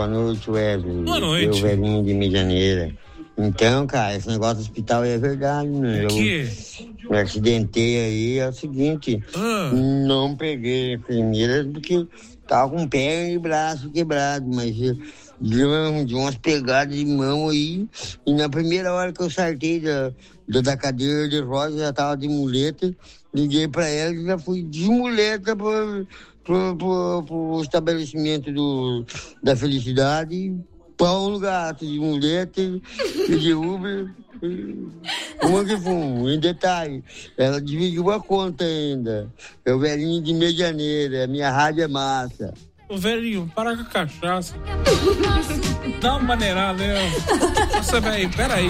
boa noite, Wesley. Boa noite. Eu, velhinho de Medianeira. Então, cara, esse negócio do hospital é verdade, né? O quê? Eu me acidentei aí, é o seguinte, não peguei a enfermeira porque tava com perna e braço quebrado, mas deu umas pegadas de mão aí, e na primeira hora que eu sartei da cadeira de rodas, já tava de muleta, liguei pra ela e já fui de muleta pro estabelecimento da felicidade, pão no gato, de muleta e de Uber. Uma que foi, em detalhe, ela dividiu a conta ainda. É o velhinho de Medianeira, a minha rádio é massa. Ô, velhinho, para com a cachaça. Dá uma maneirada, né? Nossa, velho, peraí,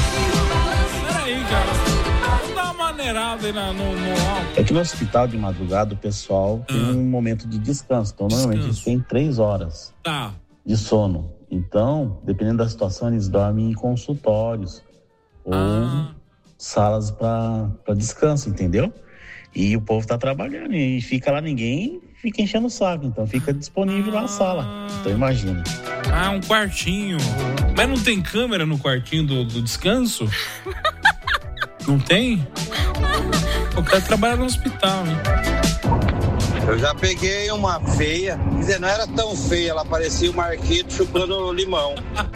cara. Dá uma maneirada aí no álcool. É que no hospital de madrugada o pessoal tem um momento de descanso. Então, normalmente eles têm 3 horas de sono. Então, dependendo da situação, eles dormem em consultórios ou salas para descanso, entendeu? E o povo tá trabalhando e fica lá, ninguém fica enchendo o saco. Então, fica disponível na sala. Então, imagina. Um quartinho. Mas não tem câmera no quartinho do descanso? Não tem? Eu quero trabalhar no hospital, hein? Eu já peguei uma feia, quer dizer, não era tão feia, ela parecia o Marquito chupando limão.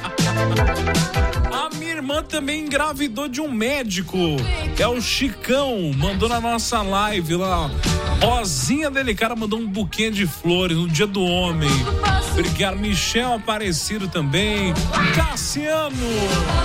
A minha irmã também engravidou de um médico, é o Chicão, mandou na nossa live lá, Rosinha Delicada mandou um buquê de flores no Dia do Homem. Obrigado, Michel Aparecido também, Cassiano.